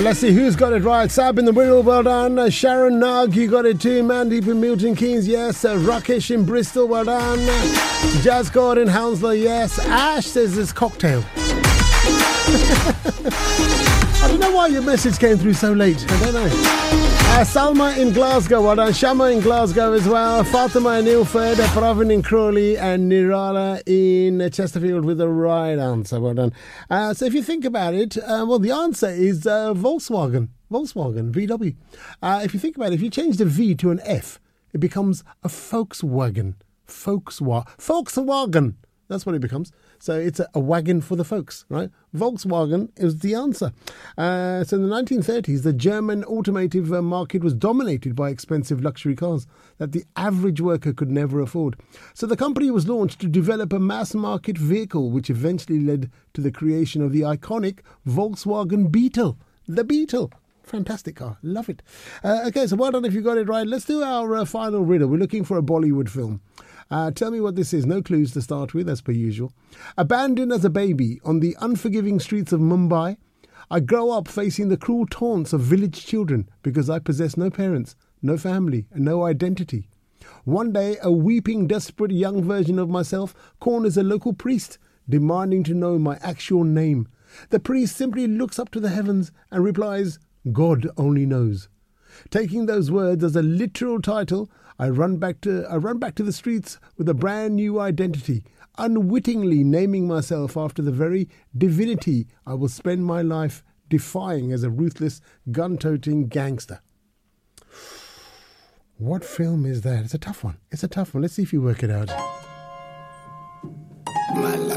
Let's see who's got it right. Sab in the middle, well done. Sharon Nug, you got it too. Mandeep in Milton Keynes, yes. Rakesh in Bristol, well done. Jazz God in Hounslow, yes. Ash says it's cocktail. I don't know why your message came through so late. I don't know. Salma in Glasgow, well done. Shama in Glasgow as well. Fatima in Ilford, Pravin in Crawley, and Nirala in Chesterfield with the right answer. Well done. So if you think about it, well, the answer is Volkswagen. Volkswagen, VW. If you think about it, if you change the V to an F, it becomes a Volkswagen. Volkswagen. That's what it becomes. So it's a wagon for the folks, right? Volkswagen is the answer. So in the 1930s, the German automotive market was dominated by expensive luxury cars that the average worker could never afford. So the company was launched to develop a mass market vehicle, which eventually led to the creation of the iconic Volkswagen Beetle. The Beetle. Fantastic car. Love it. Okay, so well done if you got it right. Let's do our final riddle. We're looking for a Bollywood film. Tell me what this is. No clues to start with, as per usual. Abandoned as a baby on the unforgiving streets of Mumbai, I grow up facing the cruel taunts of village children because I possess no parents, no family, and no identity. One day, a weeping, desperate young version of myself corners a local priest, demanding to know my actual name. The priest simply looks up to the heavens and replies, "God only knows." Taking those words as a literal title, I run back to the streets with a brand new identity, unwittingly naming myself after the very divinity I will spend my life defying as a ruthless, gun-toting gangster. What film is that? It's a tough one. Let's see if you work it out.